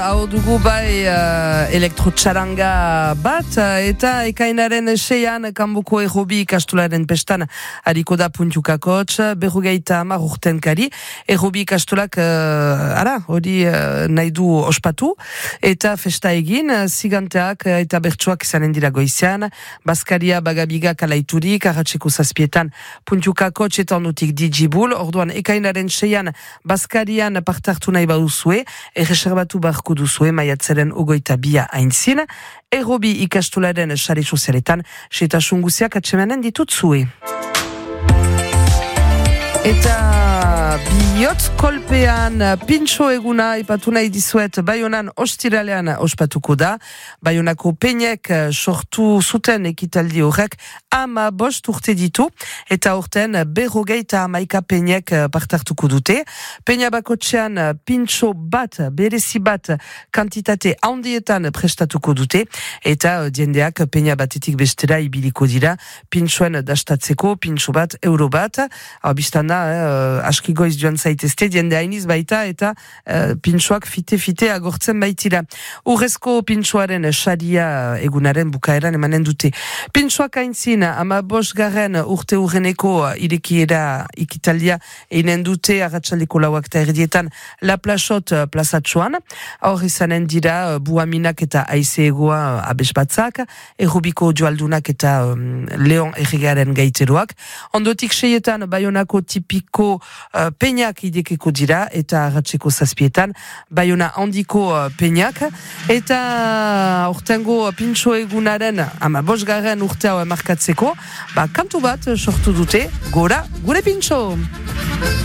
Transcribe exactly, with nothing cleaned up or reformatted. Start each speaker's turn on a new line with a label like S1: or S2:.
S1: Hau dugu bai uh, elektrotxaranga bat eta ekainaren seian kanboko errobi ikastolaren pestan hariko da puntiukakots, berrogeita hamar urtenkari. Errobi ikastolak uh, ara, hori uh, nahi du ospatu eta festa egin, ziganteak eta bertsuak izanen dira goizean, Baskaria bagabigak alaiturik, arratseko zazpietan puntiukakots eta ondutik digibul, orduan ekainaren seian Baskarian partartu nahi baduzue, erreserbatu barko duzue maiatzaren ogoita bia aintzin, errobi ikastolaren sare sozialetan, setasun guziak atsemanen ditutzue. Eta bihotz kolpean pintxo eguna ipatu nahi dizuet Baionan ostiralean ospatuko da. Baionako peinek sortu zuten ekitaldi horrek ama bost urte ditu eta urten berrogeita hamaika peinek partartuko dute. Peina bakotxean pintxo bat, berezi bat kantitate handietan prestatuko dute eta diendeak peina batetik bestera ibiliko dira pintxoen dastatzeko, pintxo bat, euro bat, hau biztan da, eh, aski goiz joan zaitezte, diende hainiz baita eta eh, pintxoak fite-fite agortzen baitira. Urrezko pintxoaren saria egunaren bukaeran emanen dute. Pintxoak aintzin, ama bost garren urte urreneko irekiera ikitaldia einen dute arratsaldeko lauak eta erdietan La Plazot plazatxoan. Hor izanen dira buaminak eta aizeegoa abes batzak, errobiko joaldunak eta um, Leon erregaren gaiteroak. Ondotik seietan Baionako tipiko uh, peinak idekeko dira eta arratseko zazpietan Baiona handiko uh, peinak eta urtengo pintxo egunaren ama bosgarren urte hau emarkatzeko, ba, kantu bat sortu dute, gora gure pintxo!